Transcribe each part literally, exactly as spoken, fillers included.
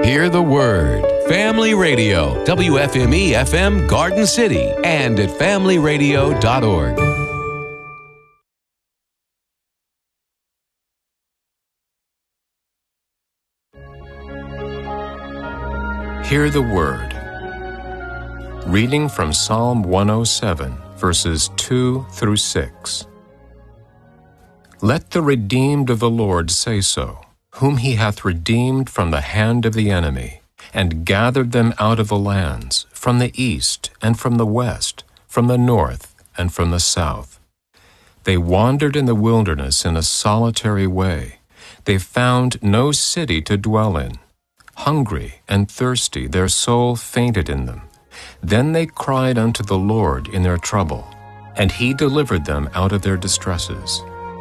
Hear the Word. Family Radio, W F M E F M Garden City, and at family radio dot org. Hear the Word. Reading from Psalm one oh seven, verses two through six. Let the redeemed of the Lord say so, whom he hath redeemed from the hand of the enemy, and gathered them out of the lands, from the east and from the west, from the north and from the south. They wandered in the wilderness in a solitary way. They found no city to dwell in. Hungry and thirsty, their soul fainted in them. Then they cried unto the Lord in their trouble, and he delivered them out of their distresses.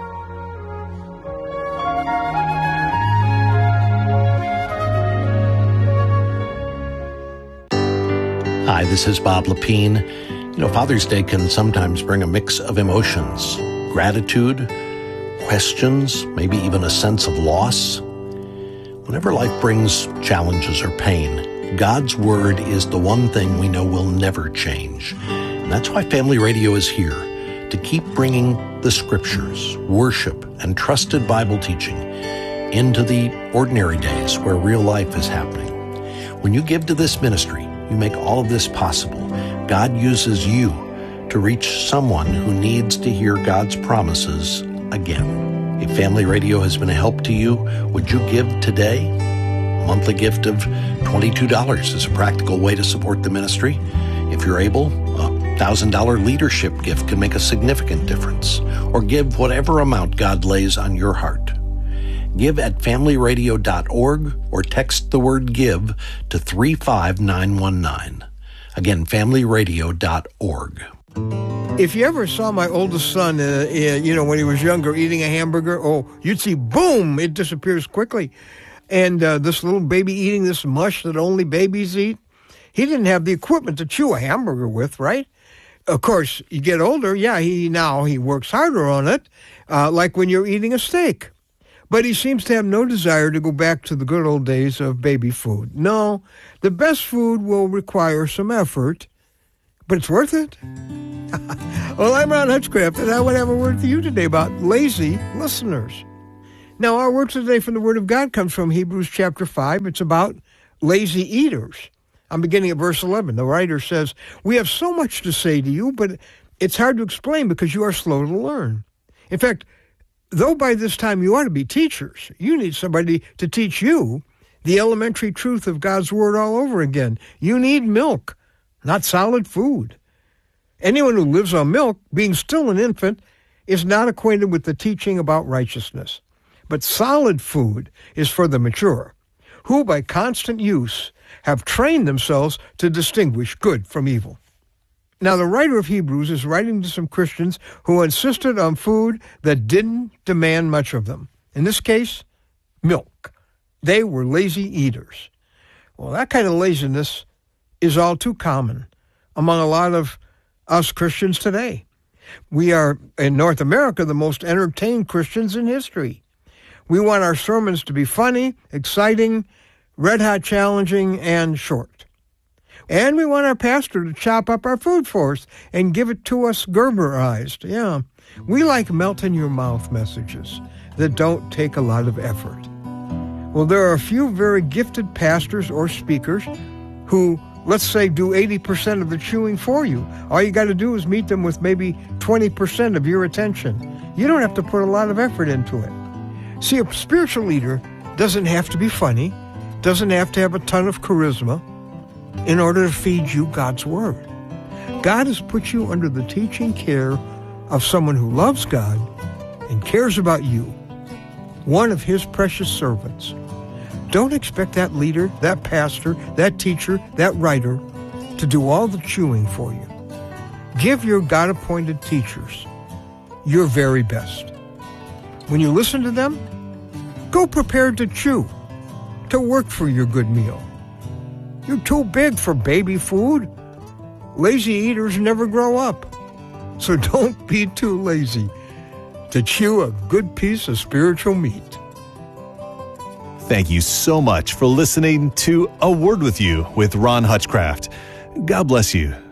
Hi, this is Bob Lepine. You know, Father's Day can sometimes bring a mix of emotions, gratitude, questions, maybe even a sense of loss. Whenever life brings challenges or pain, God's Word is the one thing we know will never change. And that's why Family Radio is here, to keep bringing the Scriptures, worship, and trusted Bible teaching into the ordinary days where real life is happening. When you give to this ministry, you make all of this possible. God uses you to reach someone who needs to hear God's promises again. If Family Radio has been a help to you, would you give today? A monthly gift of twenty-two dollars is a practical way to support the ministry. If you're able, a one thousand dollars leadership gift can make a significant difference. Or give whatever amount God lays on your heart. Give at family radio dot org or text the word GIVE to three five nine one nine. Again, family radio dot org. If you ever saw my oldest son, uh, uh, you know, when he was younger, eating a hamburger, oh, you'd see, boom, it disappears quickly. And uh, this little baby eating this mush that only babies eat, he didn't have the equipment to chew a hamburger with, right? Of course, you get older, yeah, he now he works harder on it, uh, like when you're eating a steak. But he seems to have no desire to go back to the good old days of baby food. No, the best food will require some effort, but it's worth it. Well, I'm Ron Hutchcraft, and I want to have a word for you today about lazy listeners. Now, our word today from the Word of God comes from Hebrews chapter five. It's about lazy eaters. I'm beginning at verse eleven. The writer says, "We have so much to say to you, but it's hard to explain because you are slow to learn." In fact, though by this time you ought to be teachers, you need somebody to teach you the elementary truth of God's Word all over again. You need milk, not solid food. Anyone who lives on milk, being still an infant, is not acquainted with the teaching about righteousness. But solid food is for the mature, who by constant use have trained themselves to distinguish good from evil. Now, the writer of Hebrews is writing to some Christians who insisted on food that didn't demand much of them. In this case, milk. They were lazy eaters. Well, that kind of laziness is all too common among a lot of us Christians today. We are, in North America, the most entertained Christians in history. We want our sermons to be funny, exciting, red-hot challenging, and short. And we want our pastor to chop up our food for us and give it to us Gerberized. Yeah, we like melt-in-your-mouth messages that don't take a lot of effort. Well, there are a few very gifted pastors or speakers who, let's say, do eighty percent of the chewing for you. All you got to do is meet them with maybe twenty percent of your attention. You don't have to put a lot of effort into it. See, a spiritual leader doesn't have to be funny, doesn't have to have a ton of charisma in order to feed you God's Word. God has put you under the teaching care of someone who loves God and cares about you, one of His precious servants. Don't expect that leader, that pastor, that teacher, that writer to do all the chewing for you. Give your God-appointed teachers your very best. When you listen to them, go prepared to chew, to work for your good meal. You're too big for baby food. Lazy eaters never grow up. So don't be too lazy to chew a good piece of spiritual meat. Thank you so much for listening to A Word With You with Ron Hutchcraft. God bless you.